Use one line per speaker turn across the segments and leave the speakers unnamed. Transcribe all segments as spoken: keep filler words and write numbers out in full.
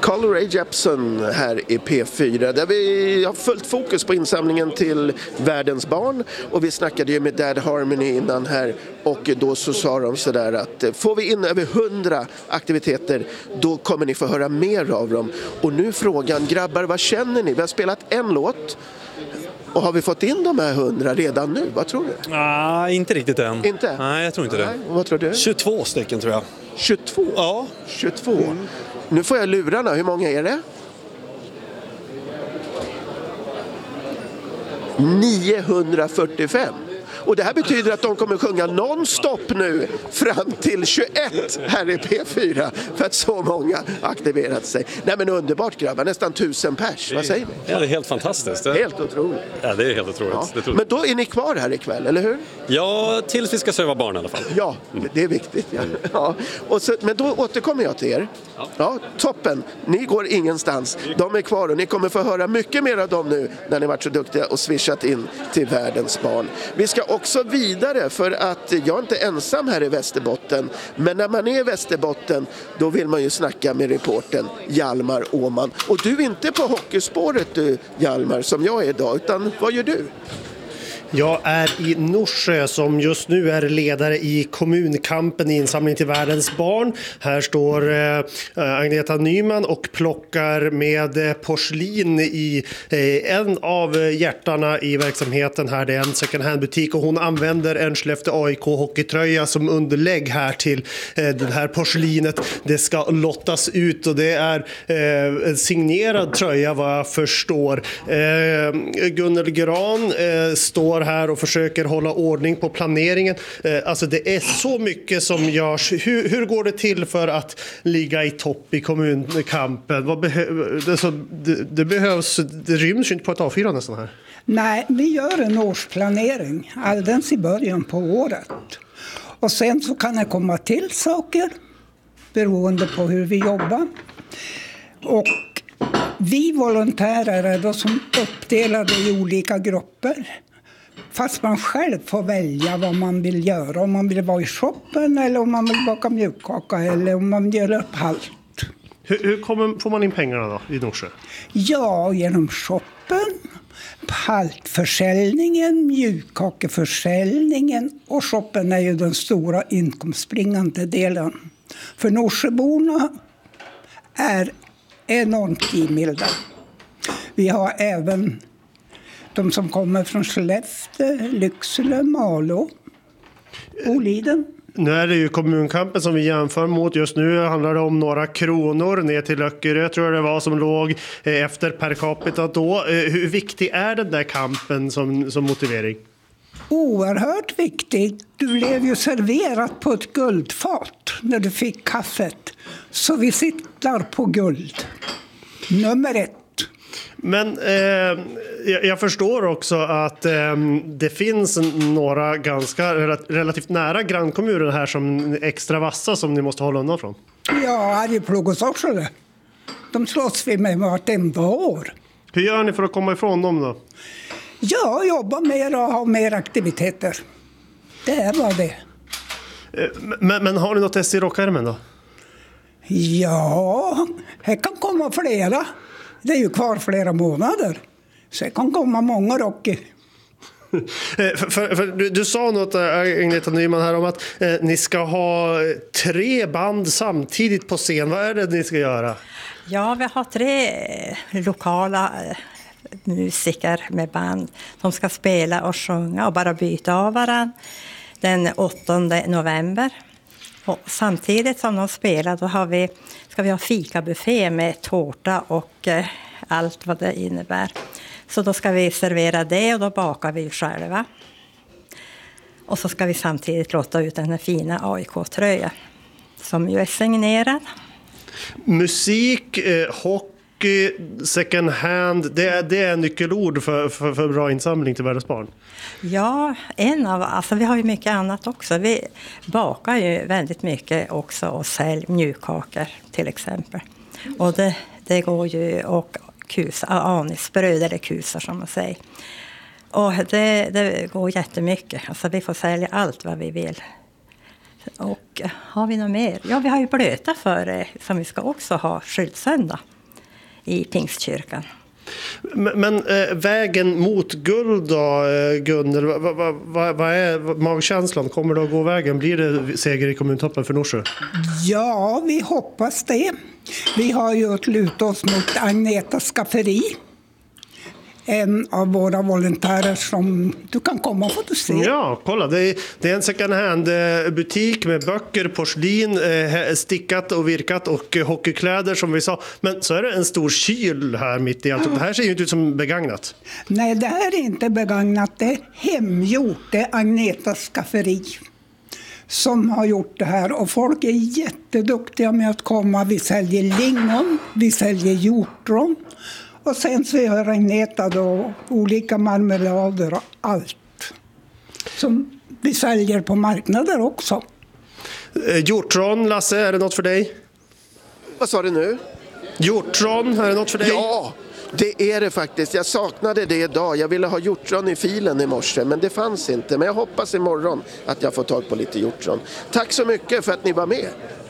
Carl-Ray Jepsen här i P fyra där vi har fullt fokus på insamlingen till Världens barn, och vi snackade ju med Dad Harmony innan här, och då så sa de sådär att får vi in över hundra aktiviteter då kommer ni få höra mer av dem. Och nu frågan, grabbar, vad känner ni? Vi har spelat en låt. Och har vi fått in de här hundra redan nu? Vad tror du?
Nej, inte riktigt än.
Inte?
Nej, jag tror inte det.
Nej, vad tror du?
tjugotvå stycken tror jag.
tjugotvå?
Ja.
tjugotvå. Mm. Nu får jag lurarna. Hur många är det? niohundrafyrtiofem. Och det här betyder att de kommer sjunga non-stop nu fram till tjugoett här i P fyra, för att så många aktiverat sig. Nej, men underbart grabbar, nästan tusen pers. Vad säger vi?
Ja, det är helt fantastiskt. Det...
Helt otroligt.
Ja, det är helt otroligt.
Ja.
Det är otroligt.
Men då är ni kvar här ikväll, eller hur?
Ja, tills vi ska serva barn i alla fall.
Ja, det är viktigt. Ja. Ja. Och så, men då återkommer jag till er. Ja. Ja, toppen. Ni går ingenstans. De är kvar och ni kommer få höra mycket mer av dem nu när ni varit så duktiga och swishat in till Världens barn. Vi ska också vidare, för att jag är inte ensam här i Västerbotten, men när man är i Västerbotten då vill man ju snacka med reportern Hjalmar Åman. Och du är inte på hockeyspåret du, Hjalmar, som jag är idag, utan vad gör du?
Jag är i Norsjö som just nu är ledare i kommunkampen i insamling till Världens barn. Här står eh, Agneta Nyman och plockar med eh, porslin i eh, en av hjärtarna i verksamheten här. Det är en second hand butik och hon använder en Skellefteå A I K hockeytröja som underlägg här till eh, det här porslinet. Det ska lottas ut och det är eh, en signerad tröja vad jag förstår. Eh, Gunnel Gran eh, står här och försöker hålla ordning på planeringen. Eh, alltså det är så mycket som görs. Hur, hur går det till för att ligga i topp i kommunkampen? Vad behö- det, så, det, det behövs, det ryms ju inte på ett A fyra nästan här.
Nej, vi gör en årsplanering alldeles i början på året. Och sen så kan det komma till saker beroende på hur vi jobbar. Och vi volontärer är då som uppdelade i olika grupper. Fast man själv får välja vad man vill göra. Om man vill vara i shoppen eller om man vill baka mjukkaka eller om man vill göra upp allt.
Hur, hur kommer, får man in pengarna då i Norsjö?
Ja, genom shoppen, paltförsäljningen, mjukkakeförsäljningen, och shoppen är ju den stora inkomstbringande delen. För Norsjöborna är enormt givmilda. Vi har även de som kommer från Skellefteå, Lycksele, Malå, Boliden.
Nu är det ju kommunkampen som vi jämför mot. Just nu handlar det om några kronor ner till Öckerö, tror jag det var, som låg efter per capita då. Hur viktig är den där kampen som, som motivering?
Oerhört viktig. Du blev ju serverat på ett guldfat när du fick kaffet. Så vi sitter på guld. Nummer ett.
Men eh, jag förstår också att eh, det finns några ganska relativt nära grannkommuner här som är extra vassa som ni måste hålla undan från.
Ja, Arjeplog och Sorsele. De slåss vi med vartenda år.
Hur gör ni för att komma ifrån dem då?
Ja, jobba mer och ha mer aktiviteter. Det är bara det.
Eh, men, men har ni något S i rockärmen då?
Ja, här kan komma flera. Det är ju kvar flera månader. Så det kan komma många rocker.
för, för, för, du, du sa något, Agneta Nyman, här om att eh, ni ska ha tre band samtidigt på scen. Vad är det ni ska göra?
Ja, vi har tre lokala musiker med band. De ska spela och sjunga och bara byta av varandra den åttonde november. Och samtidigt som de spelar då har vi, ska vi ha fikabuffé med tårta och eh, allt vad det innebär. Så då ska vi servera det och då bakar vi själva. Och så ska vi samtidigt låta ut den här fina A I K-tröjan som ju är signerad.
Musik, eh, hockey, second hand, det är, det är nyckelord för, för, för bra insamling till Världens barn.
Ja, en av, alltså vi har ju mycket annat också. Vi bakar ju väldigt mycket också och säljer mjukkakor till exempel. Och det, det går ju, och kus, anisbröd eller kusar som man säger. Och det, det går jättemycket. Alltså vi får sälja allt vad vi vill. Och har vi något mer? Ja, vi har ju blöta för som vi ska också ha skyltsöndag. i Pingstkyrkan.
Men, men eh, vägen mot guld då, eh, Gunnel, vad va, va, va, va är magkänslan? Kommer det att gå vägen? Blir det seger i kommuntoppen för Norsjö?
Ja, vi hoppas det. Vi har ju lutat oss mot Agneta Skafferi. En av våra volontärer som du kan komma och få du se.
Ja, kolla. Det är, det är en second hand butik med böcker, porslin, eh, stickat och virkat och eh, hockeykläder som vi sa. Men så är det en stor kyl här mitt i allt. Det här ser ju inte ut som begagnat.
Nej, det här är inte begagnat. Det är hemgjort. Det är Agneta Skafferi som har gjort det här. Och folk är jätteduktiga med att komma. Vi säljer lingon, vi säljer hjortron. Och sen så gör Agneta då olika marmelader och allt som vi säljer på marknader också.
Eh, hjortron, Lasse, är det något för dig?
Vad sa du nu?
Hjortron, är det något för dig?
Ja, det är det faktiskt. Jag saknade det idag. Jag ville ha hjortron i filen i morse, men det fanns inte. Men jag hoppas imorgon att jag får tag på lite hjortron. Tack så mycket för att ni var med.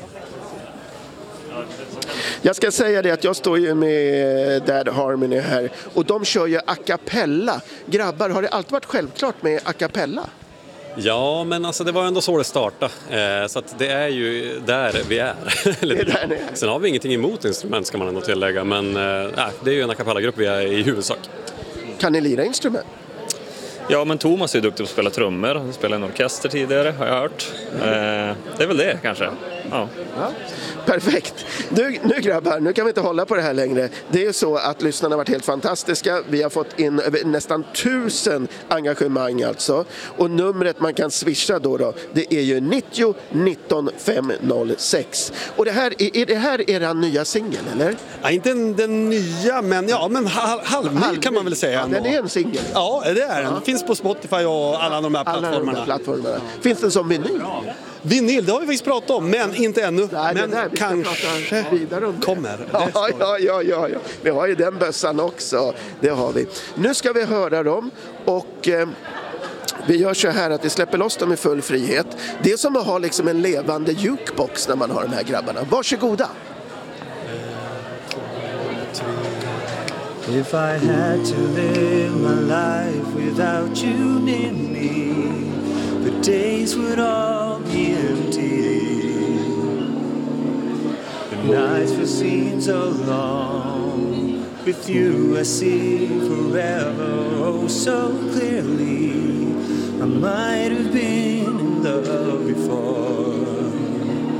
Jag ska säga det att jag står ju med Dad Harmony här och de kör ju a cappella. Grabbar, har det alltid varit självklart med a cappella?
Ja, men alltså det var ändå så det startade. Eh, så att det är ju där vi är.
Det är där ni är.
Sen har vi ingenting emot instrument ska man ändå tillägga. Men eh, det är ju en a cappella-grupp vi är i huvudsak.
Kan ni lira instrument?
Ja, men Thomas är duktig på att spela trummor. Han spelade en orkester tidigare, har jag hört. Eh, det är väl det, kanske. Ja.
Ja. Perfekt. Nu, nu grabbar, nu kan vi inte hålla på det här längre. Det är så att lyssnarna har varit helt fantastiska. Vi har fått in nästan tusen engagemang alltså. Och numret man kan swisha då, då det är ju nittio nitton femhundrasex. Och det här, är, är det här era nya singel, eller?
Ja, inte den, den nya, men ja, men halv, halvny halv, kan man väl säga.
Ja, den är en singel.
Ja, det är den. Ja. Finns på Spotify och alla de här
alla
plattformarna.
De här plattformarna. Finns den som vinyl? Ja.
Vinyl, det har vi faktiskt pratat om, men inte ännu.
Nej,
men
där,
kanske kommer.
Ja, ja, ja, ja, ja. Vi har ju den bössan också. Det har vi. Nu ska vi höra dem och eh, vi gör så här att vi släpper loss dem i full frihet. Det är som att ha liksom en levande jukebox när man har de här grabbarna. Varsågoda.
If I had to live my life without you near me, the days would all be empty. The nights would seem so long. With you I see forever, oh so clearly. I might have been in love before.